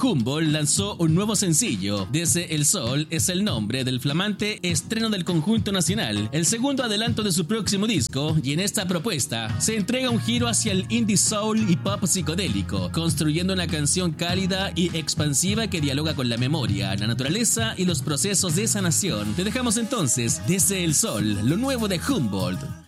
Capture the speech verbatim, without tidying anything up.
Humboldt lanzó un nuevo sencillo. Desde el Sol es el nombre del flamante estreno del conjunto nacional, el segundo adelanto de su próximo disco, y en esta propuesta se entrega un giro hacia el indie soul y pop psicodélico, construyendo una canción cálida y expansiva que dialoga con la memoria, la naturaleza y los procesos de sanación. Te dejamos entonces Desde el Sol, lo nuevo de Humboldt.